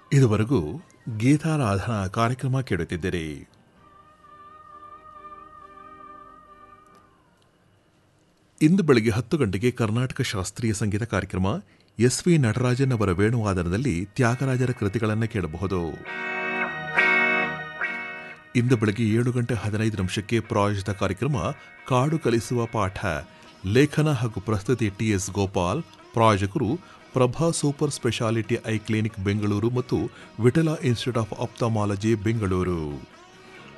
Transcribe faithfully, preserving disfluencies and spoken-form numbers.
ಇದುವರೆಗೂ ಗೀತಾರಾಧನಾ ಕಾರ್ಯಕ್ರಮ ಕೇಳುತ್ತಿದ್ದಿರಿ. ಇಂದು ಬೆಳಗ್ಗೆ ಹತ್ತು ಗಂಟೆಗೆ ಕರ್ನಾಟಕ ಶಾಸ್ತ್ರೀಯ ಸಂಗೀತ ಕಾರ್ಯಕ್ರಮ. ಎಸ್ ವಿ ನಟರಾಜನ್ ಅವರ ವೇಣುವಾದನದಲ್ಲಿ ತ್ಯಾಗರಾಜರ ಕೃತಿಗಳನ್ನು ಕೇಳಬಹುದು. ಇಂದು ಬೆಳಗ್ಗೆ ಏಳು ಗಂಟೆ ಹದಿನೈದು ನಿಮಿಷಕ್ಕೆ ಪ್ರಾಯೋಜಿತ ಕಾರ್ಯಕ್ರಮ ಕಾಡು ಕಲಿಸುವ ಪಾಠ. ಲೇಖನ ಹಾಗೂ ಪ್ರಸ್ತುತಿ ಟಿಎಸ್ ಗೋಪಾಲ್. ಪ್ರಾಯೋಜಕರು Prabha super speciality eye clinic Bengaluru ಮತ್ತು ವಿಠಲ ಇನ್ಸ್ಟಿಟ್ಯೂಟ್ ಆಫ್ ಆಪ್ಥಮಾಲಜಿ ಬೆಂಗಳೂರು.